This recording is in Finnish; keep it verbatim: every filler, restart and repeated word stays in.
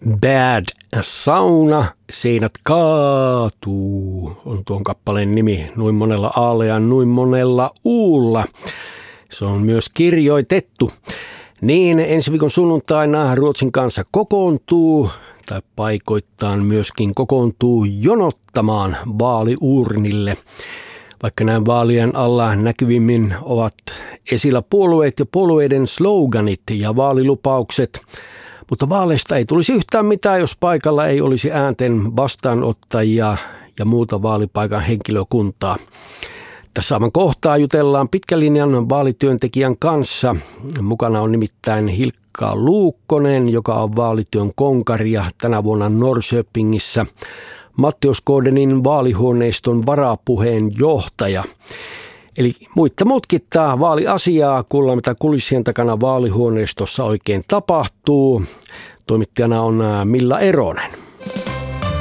Bad sauna, seinät kaatuu, on tuon kappaleen nimi, noin monella aalla ja noin monella uulla. Se on myös kirjoitettu. Niin ensi viikon sunnuntaina Ruotsin kanssa kokoontuu, tai paikoittaan myöskin kokoontuu jonottamaan vaaliuurnille. Vaikka näin vaalien alla näkyvimmin ovat esillä puolueet ja puolueiden sloganit ja vaalilupaukset, mutta vaaleista ei tulisi yhtään mitään, jos paikalla ei olisi äänten vastaanottajia ja muuta vaalipaikan henkilökuntaa. Tässä aivan kohtaa jutellaan pitkän linjan vaalityöntekijän kanssa. Mukana on nimittäin Hilkka Luukkonen, joka on vaalityön konkaria tänä vuonna Norrköpingissä. Mattias Kådenin vaalihuoneiston varapuheenjohtaja. Eli muitta mutkittaa vaaliasiaa, kuulla mitä kulissien takana vaalihuoneistossa oikein tapahtuu. Toimittajana on Milla Eronen.